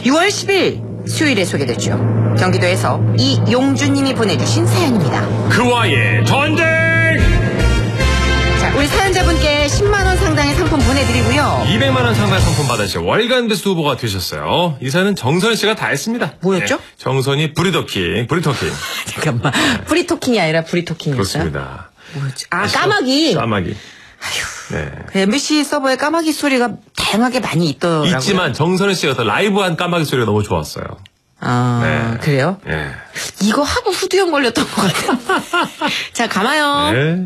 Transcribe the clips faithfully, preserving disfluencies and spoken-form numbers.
유월 십일 수요일에 소개됐죠. 경기도에서 이용주님이 보내주신 사연입니다. 그와의 전쟁! 자, 우리 사연자분께 십만 원 상당의 상품 보내드리고요. 이백만 원 상당의 상품 받으실 월간 베스트 후보가 되셨어요. 이 사연은 정선 씨가 다 했습니다. 뭐였죠? 네, 정선이 브리토킹, 브리토킹. 잠깐만, 브리토킹이 아니라 브리토킹이었어요? 그렇습니다. 뭐였지? 아, 까마귀. 까마귀. 아휴. 네. 그 엠비씨 서버에 까마귀 소리가 다양하게 많이 있더라고요. 있지만 정선희 씨가 더 라이브한 까마귀 소리가 너무 좋았어요. 아, 네. 그래요? 네. 이거 하고 후두염 걸렸던 것 같아요. 자, 가마요. 네.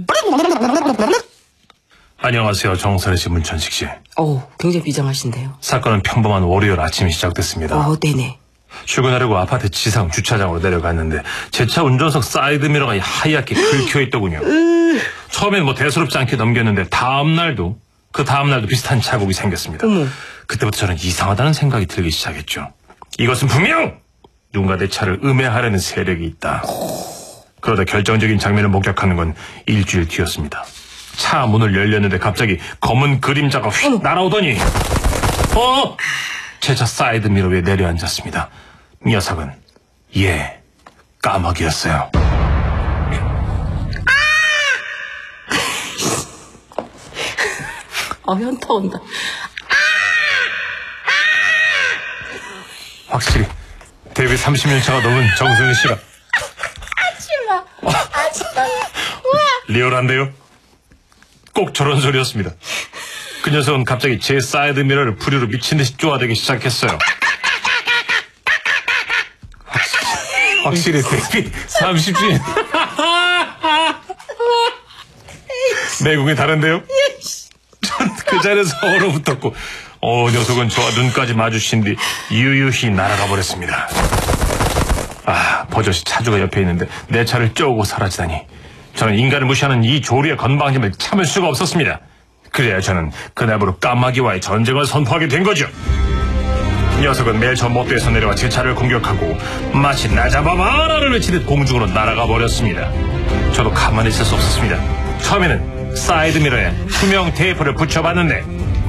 안녕하세요. 정선희 씨, 문천식 씨. 오, 굉장히 비장하신데요. 사건은 평범한 월요일 아침이 시작됐습니다. 어, 네네. 출근하려고 아파트 지상 주차장으로 내려갔는데 제 차 운전석 사이드미러가 하얗게 긁혀있더군요. 처음엔 뭐 대수롭지 않게 넘겼는데 다음날도 그 다음날도 비슷한 자국이 생겼습니다. 어머. 그때부터 저는 이상하다는 생각이 들기 시작했죠. 이것은 분명 누군가 내 차를 음해하려는 세력이 있다. 그러다 결정적인 장면을 목격하는 건 일주일 뒤였습니다. 차 문을 열렸는데 갑자기 검은 그림자가 휙 날아오더니 어? 제 차 사이드미러 위에 내려앉았습니다. 녀석은 예, 까마귀였어요. 어, 현타 온다. 확실히 데뷔 삼십 년 차가 넘은 정선희 씨가 하지마. 하지마. 리얼한데요? 꼭 저런 소리였습니다. 그 녀석은 갑자기 제 사이드미러를 부리로 미친듯이 쪼아대기 시작했어요. 확실히, 확실히 데뷔 삼십 주년. 내공이 다른데요? 전 그 자리에서 얼어붙었고 어 녀석은 저와 눈까지 마주친 뒤 유유히 날아가 버렸습니다. 아, 버젓이 차주가 옆에 있는데 내 차를 쪼고 사라지다니. 저는 인간을 무시하는 이 조류의 건방짐을 참을 수가 없었습니다. 그래야 저는 그날부로 까마귀와의 전쟁을 선포하게 된 거죠. 녀석은 매일 저 목도에서 내려와 제 차를 공격하고 마치 나 잡아봐라를 외치듯 공중으로 날아가 버렸습니다. 저도 가만히 있을 수 없었습니다. 처음에는 사이드미러에 투명 테이프를 붙여봤는데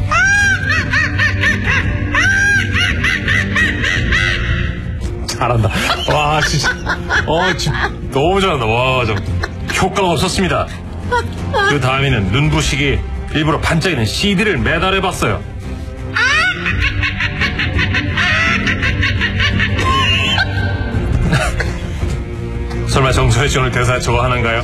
잘한다. 와 진짜 어 진짜 너무 잘한다. 와 저 효과가 없었습니다. 그 다음에는 눈부시게 일부러 반짝이는 씨디를 매달해봤어요. 설마 정선희 씨 오늘 대사 저거 하나인가요?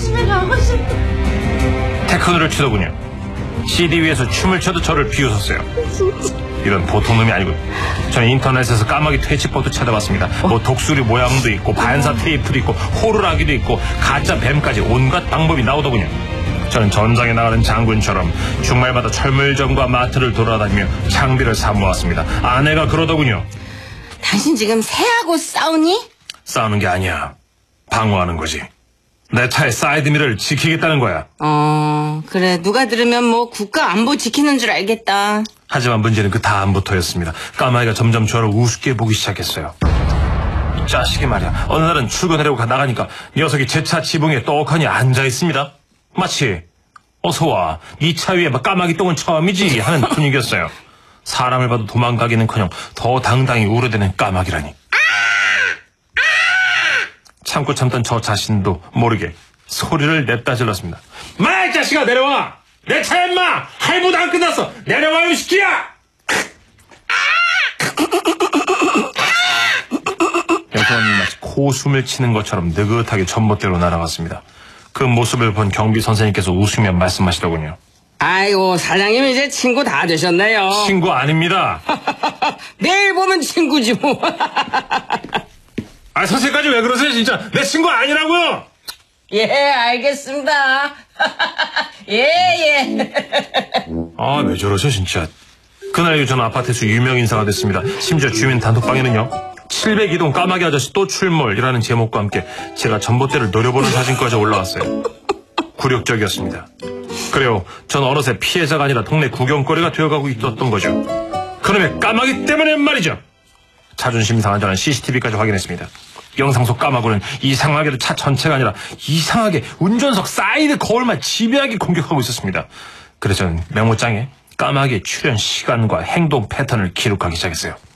테크노를 추더군요. 씨디 위에서 춤을 춰도 저를 비웃었어요. 이건 보통 놈이 아니고 저는 인터넷에서 까마귀 퇴치법도 찾아봤습니다. 뭐 독수리 모양도 있고 반사 테이프도 있고 호루라기도 있고 가짜 뱀까지 온갖 방법이 나오더군요. 저는 전장에 나가는 장군처럼 주말마다 철물점과 마트를 돌아다니며 장비를 사모았습니다. 아내가 그러더군요. 당신 지금 새하고 싸우니? 싸우는 게 아니야. 방어하는 거지. 내 차의 사이드미러를 지키겠다는 거야. 어, 그래. 누가 들으면 뭐 국가 안보 지키는 줄 알겠다. 하지만 문제는 그 다음부터였습니다. 까마귀가 점점 저를 우습게 보기 시작했어요. 이 자식이 말이야. 어느 날은 출근하려고 나가니까 녀석이 제 차 지붕에 떡하니 앉아있습니다. 마치 어서와 네 차 위에 까마귀 똥은 처음이지 하는 분위기였어요. 사람을 봐도 도망가기는커녕 더 당당히 우려대는 까마귀라니. 참고 참던 저 자신도 모르게 소리를 냈다 질렀습니다. 마, 이 자식아, 내려와! 내 차야, 인마! 할부도 안 끝났어! 내려와요, 이 새끼야! 여성은 마치 코숨을 치는 것처럼 느긋하게 전봇대로 날아갔습니다. 그 모습을 본 경비 선생님께서 웃으며 말씀하시더군요. 아이고, 사장님 이제 친구 다 되셨네요. 친구 아닙니다. 내일 보면 친구지 뭐. 아, 선생님까지 왜 그러세요, 진짜? 내 친구 아니라고요! 예, 알겠습니다. 예, 예. 아, 왜 저러셔, 진짜. 그날 이후 저는 아파트에서 유명 인사가 됐습니다. 심지어 주민 단톡방에는요, 칠백이 동 까마귀 아저씨 또 출몰이라는 제목과 함께 제가 전봇대를 노려보는 사진까지 올라왔어요. 굴욕적이었습니다. 그래요, 전 어느새 피해자가 아니라 동네 구경거리가 되어가고 있었던 거죠. 그놈의 까마귀 때문에 말이죠. 자존심 상한 저는 씨씨티비까지 확인했습니다. 영상 속 까마귀는 이상하게도 차 전체가 아니라 이상하게 운전석 사이드 거울만 지배하게 공격하고 있었습니다. 그래서 저는 메모장에 까마귀의 출현 시간과 행동 패턴을 기록하기 시작했어요.